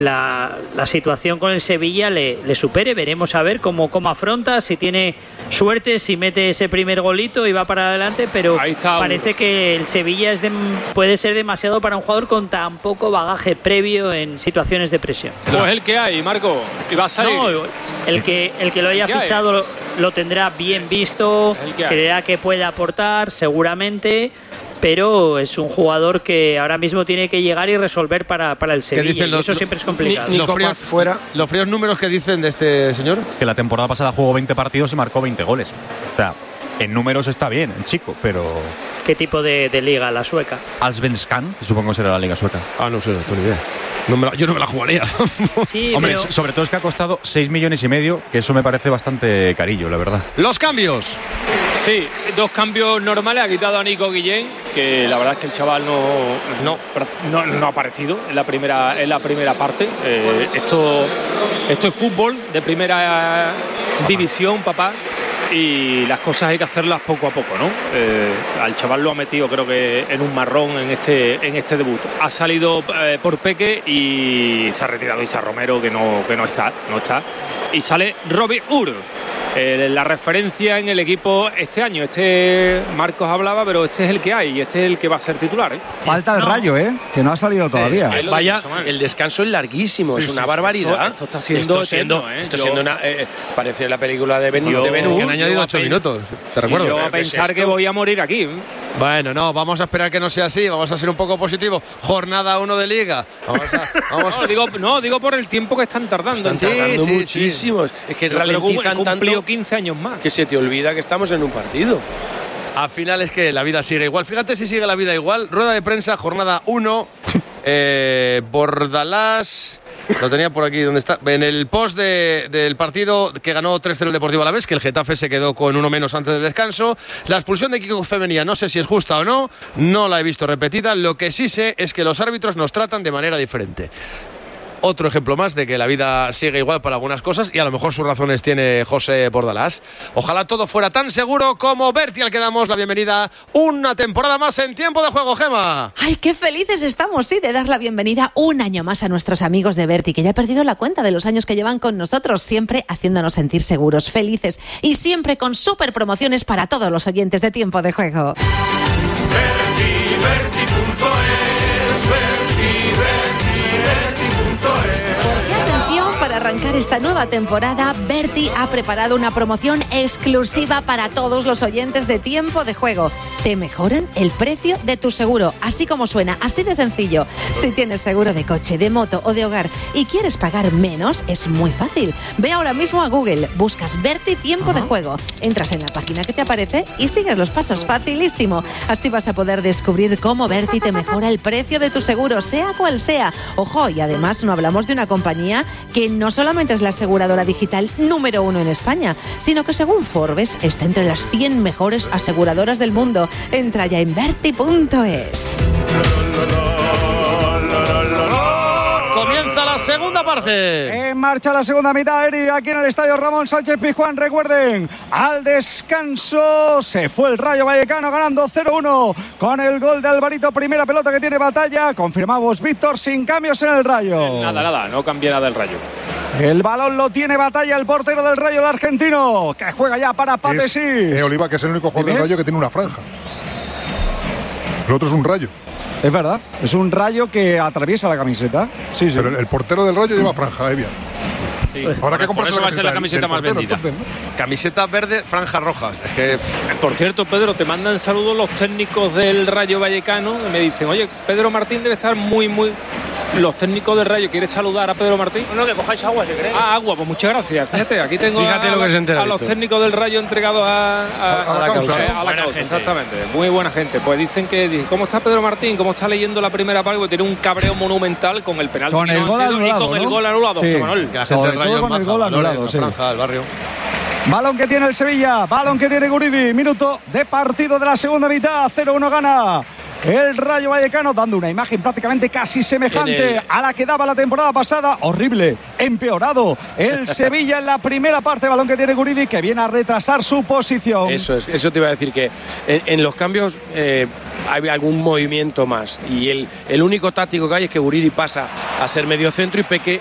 la situación con el Sevilla le supere. Veremos a ver cómo afronta, si tiene suerte, si mete ese primer golito y va para adelante, pero parece que el Sevilla puede ser demasiado para un jugador con tan poco bagaje previo en situaciones de presión. Pues el que hay, Marco, y va a salir. No, el que lo haya fichado lo tendrá bien visto, creerá que puede aportar seguramente, pero es un jugador que ahora mismo tiene que llegar y resolver para el Sevilla, y eso siempre es complicado. Los fríos números que dicen de este señor. Que la temporada pasada jugó 20 partidos y marcó 20 goles. O sea, en números está bien, el chico, pero... ¿Qué tipo de liga? ¿La sueca? Allsvenskan, que supongo que será la liga sueca. No sé, no tengo ni idea. Yo no me la jugaría. Sí, hombre, sobre todo es que ha costado 6,5 millones, que eso me parece bastante carillo, la verdad. Los cambios. Sí, 2 cambios normales. Ha quitado a Nico Guillén, que la verdad es que el chaval no ha aparecido en la primera parte. Esto es fútbol de primera división, papá. Y las cosas hay que hacerlas poco a poco, ¿no? Al chaval lo ha metido, creo que en un marrón en este debut. Ha salido por Peque y se ha retirado Isa Romero, que no está. Y sale Robbie Ur, la referencia en el equipo este año. Marcos hablaba, pero este es el que hay y este es el que va a ser titular. Falta el Rayo, que no ha salido todavía. Vaya, el descanso es larguísimo, es una barbaridad. Esto está siendo una parece la película de Ben Hur. Que han añadido 8 minutos, te recuerdo. Yo voy a pensar que voy a morir aquí. Bueno, no, vamos a esperar que no sea así, vamos a ser un poco positivos. Jornada 1 de Liga. Digo por el tiempo que están tardando. Están tardando muchísimo. Sí. Es que ralentizan tanto 15 años más. Que se te olvida que estamos en un partido. Al final es que la vida sigue igual. Fíjate si sigue la vida igual. Rueda de prensa, jornada 1. Bordalás. Lo tenía por aquí, ¿dónde está? En el post del partido que ganó 3-0 el Deportivo Alavés, que el Getafe se quedó con uno menos antes del descanso. La expulsión de Kiko Femenía, no sé si es justa o no, no la he visto repetida. Lo que sí sé es que los árbitros nos tratan de manera diferente. Otro ejemplo más de que la vida sigue igual para algunas cosas, y a lo mejor sus razones tiene José Bordalás. Ojalá todo fuera tan seguro como Berti, al que damos la bienvenida una temporada más en Tiempo de Juego, Gema. Ay, qué felices estamos, sí, de dar la bienvenida un año más a nuestros amigos de Berti, que ya ha perdido la cuenta de los años que llevan con nosotros, siempre haciéndonos sentir seguros, felices y siempre con súper promociones para todos los oyentes de Tiempo de Juego. Para arrancar esta nueva temporada, Berti ha preparado una promoción exclusiva para todos los oyentes de Tiempo de Juego. Te mejoran el precio de tu seguro, así como suena, así de sencillo. Si tienes seguro de coche, de moto o de hogar y quieres pagar menos, es muy fácil. Ve ahora mismo a Google, buscas Berti Tiempo de Juego, entras en la página que te aparece y sigues los pasos, facilísimo. Así vas a poder descubrir cómo Berti te mejora el precio de tu seguro, sea cual sea. Ojo, y además no hablamos de una compañía que no solamente es la aseguradora digital número 1 en España, sino que según Forbes está entre las 100 mejores aseguradoras del mundo. Entra ya en Berti.es. Comienza la segunda parte. En marcha la segunda mitad, Eri, aquí en el estadio Ramón Sánchez Pizjuán. Recuerden, al descanso se fue el Rayo Vallecano ganando 0-1 con el gol de Alvarito. Primera pelota que tiene Batalla. Confirmamos, Víctor, sin cambios en el Rayo. Nada, no cambia nada el Rayo. El balón lo tiene Batalla, el portero del Rayo, el argentino, que juega ya para Patesís. Oliva, que es el único jugador del Rayo que tiene una franja. El otro es un rayo. Es verdad, es un rayo que atraviesa la camiseta. Sí. Pero el portero del Rayo lleva franja, bien. Sí. Ahora que compras va a ser la camiseta más vendida. Entonces, ¿no? Camiseta verde, franjas rojas. Es que... Por cierto, Pedro, te mandan saludos los técnicos del Rayo Vallecano. Y me dicen, oye, Pedro Martín debe estar muy... Los técnicos del Rayo, ¿quieres saludar a Pedro Martín? No, que cojáis agua, si queréis. Agua, pues muchas gracias. Fíjate, aquí tengo a los técnicos del Rayo entregados a la causa. A la causa, exactamente. Muy buena gente. Pues dicen que, ¿cómo está Pedro Martín? ¿Cómo está leyendo la primera parte? Porque tiene un cabreo monumental con el penalti. Con el gol anulado, y con el gol anulado, sí. José Manuel. Sobre todo con el gol anulado, sí. Franja del barrio. Balón que tiene el Sevilla, balón que tiene Guridi. Minuto de partido de la segunda mitad. 0-1 gana el Rayo Vallecano, dando una imagen prácticamente casi semejante a la que daba la temporada pasada. Horrible, empeorado el Sevilla en la primera parte, balón que tiene Guridi, que viene a retrasar su posición. Eso te iba a decir, que en los cambios hay algún movimiento más, y el único táctico que hay es que Guridi pasa a ser medio centro y Peque